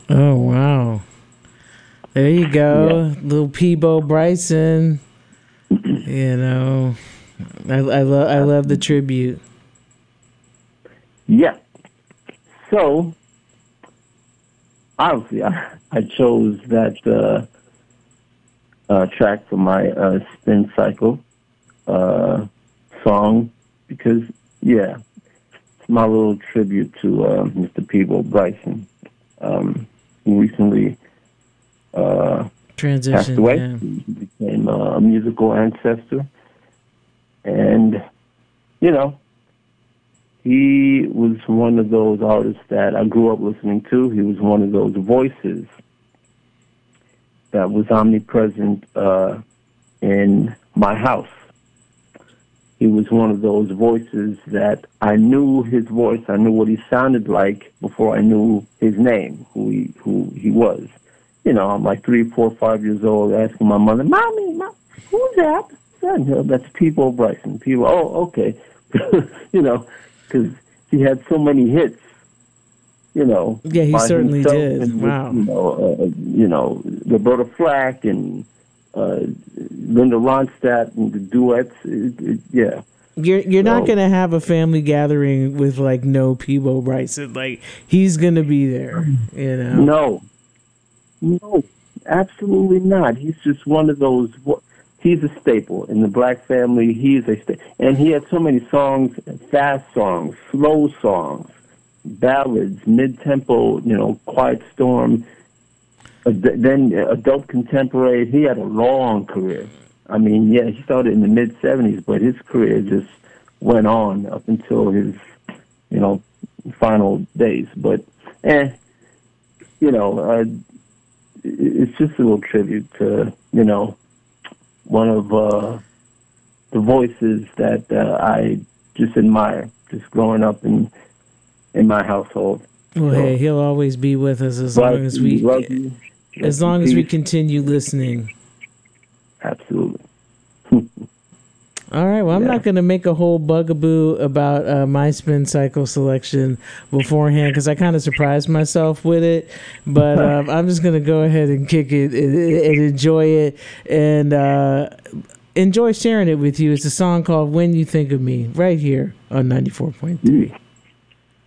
Oh wow! There you Yeah, go, little Peebo Bryson. You know, I love the absolutely. tribute. Yeah. So obviously, I chose that track for my spin cycle uh, song because, yeah, it's my little tribute to Mr. Peebo Bryson, who recently uh, passed Transition, away. yeah. He became a musical ancestor, and you know, he was one of those artists that I grew up listening to. He was one of those voices that was omnipresent in my house. He was one of those voices that I knew his voice. I knew what he sounded like before I knew his name, who he was. You know, I'm like 3, 4, 5 years old, asking my mother, "Mommy, who's that?" Son, you know, that's Peebo Bryson. People, oh, okay, you know, because he had so many hits, you know, Yeah, he by certainly himself did. and with, Wow. Roberta Flack and uh, Linda Ronstadt and the duets. Yeah. You're not So gonna have a family gathering with like no Peebo Bryson. Like he's gonna be there. You know. no, no, absolutely not. He's just one of those. He's a staple in the black family. He is a staple, and he had so many songs: fast songs, slow songs, ballads, mid-tempo. You know, Quiet Storm. Then adult contemporary. He had a long career. I mean, yeah, he started in the mid '70s, but his career just went on up until his, you know, final days. But, eh, you know, it's just a little tribute to, you know, one of the voices that I just admire, just growing up in my household. Well, hey, So he'll always be with us glad to love you. Rest as in long as we peace. continue listening. Absolutely. All right. Well, I'm Yeah. not going to make a whole bugaboo about my spin cycle selection beforehand because I kind of surprised myself with it. But I'm just going to go ahead and kick it and enjoy it and enjoy sharing it with you. It's a song called "When You Think of Me" right here on 94.3.